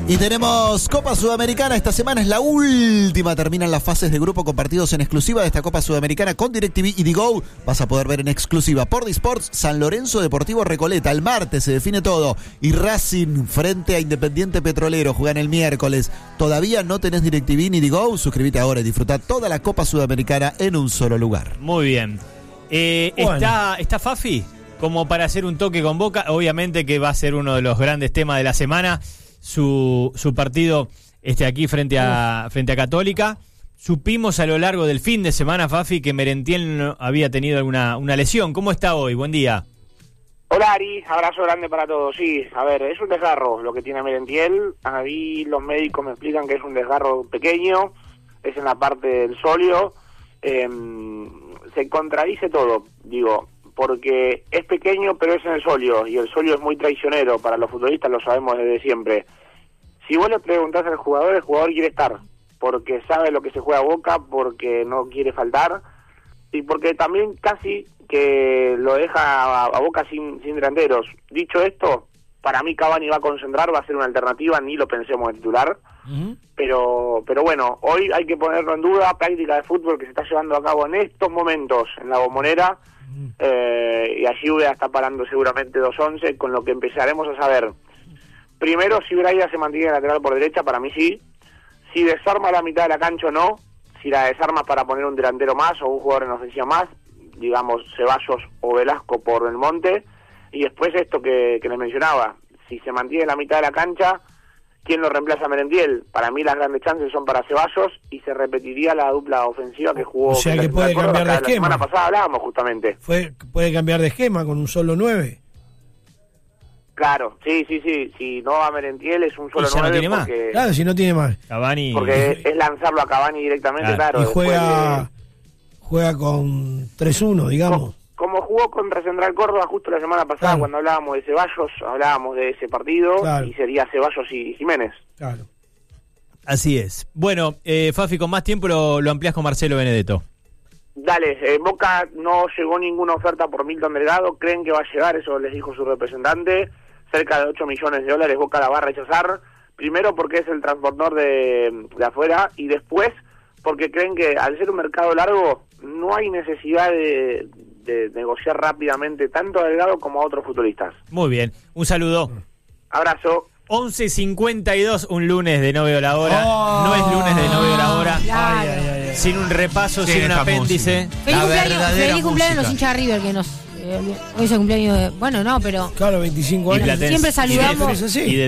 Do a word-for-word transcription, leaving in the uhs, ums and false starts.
Y tenemos Copa Sudamericana. Esta semana es la última. Terminan las fases de grupo con partidos en exclusiva de esta Copa Sudamericana con DirecTV y Digo. Vas a poder ver en exclusiva por Disports San Lorenzo Deportivo Recoleta. El martes se define todo. Y Racing frente a Independiente Petrolero juegan el miércoles. ¿Todavía no tenés DirecTV ni Digo? Suscríbete ahora y disfruta toda la Copa Sudamericana en un solo lugar. Muy bien. Eh, bueno. ¿está, ¿Está Fafi? Como para hacer un toque con Boca. Obviamente que va a ser uno de los grandes temas de la semana. Su, su partido este aquí frente a, frente a Católica. Supimos a lo largo del fin de semana, Fafi, que Merentiel había tenido alguna una lesión. ¿Cómo está hoy? Buen día. Hola Ari, abrazo grande para todos. Sí, a ver, es un desgarro lo que tiene Merentiel. A mí los médicos me explican que es un desgarro pequeño, es en la parte del sóleo. Eh, se contradice todo, digo, porque es pequeño pero es en el sóleo, y el sóleo es muy traicionero para los futbolistas, lo sabemos desde siempre. Si vos le preguntás al jugador, el jugador quiere estar, porque sabe lo que se juega a Boca, porque no quiere faltar, y porque también casi que lo deja a, a Boca sin, sin delanteros. Dicho esto, para mí Cavani va a concentrar, va a ser una alternativa, ni lo pensemos en titular. Uh-huh. Pero pero bueno, hoy hay que ponerlo en duda, práctica de fútbol que se está llevando a cabo en estos momentos en la Bombonera. Eh, y allí Ubeda está parando seguramente dos once, con lo que empezaremos a saber primero si Braida se mantiene lateral por derecha, para mí sí, si desarma la mitad de la cancha o no, si la desarma para poner un delantero más o un jugador en ofensiva más, digamos Ceballos o Velasco por Belmonte, y después esto que, que les mencionaba, si se mantiene la mitad de la cancha, ¿quién lo reemplaza a Merentiel? Para mí las grandes chances son para Ceballos y se repetiría la dupla ofensiva que jugó. O sea que, que puede cambiar de esquema. La semana pasada hablábamos justamente. Fue, puede cambiar de esquema con un solo nueve. Claro, sí, sí, sí. Si no va Merentiel es un solo nueve. No tiene porque, más. Claro, si no tiene más. Cavani. Porque es lanzarlo a Cavani directamente, claro. claro y juega, de... juega con tres uno, digamos. Como, como jugó contra Central Córdoba justo la semana pasada, claro. Cuando hablábamos de Ceballos, hablábamos de ese partido, claro. Y sería Ceballos y Jiménez. Claro. Así es. Bueno, eh, Fafi, con más tiempo lo, lo ampliás con Marcelo Benedetto. Dale, eh, Boca no llegó ninguna oferta por Milton Delgado, creen que va a llegar, eso les dijo su representante, cerca de ocho millones de dólares Boca la va a rechazar, primero porque es el transportador de, de afuera, y después porque creen que al ser un mercado largo no hay necesidad de, de negociar rápidamente tanto a Delgado como a otros futbolistas. Muy bien, un saludo. Abrazo. once cincuenta y dos, un lunes de no veo la hora. Oh, no es lunes de no veo la hora. Claro. Ay, ay, ay, ay. Sin un repaso, sí, sin un apéndice. Feliz cumpleaños, feliz cumpleaños los hinchas River que nos... Eh, hoy es el cumpleaños de... Bueno, no, pero... Claro, veinticinco años. Siempre saludamos. Y de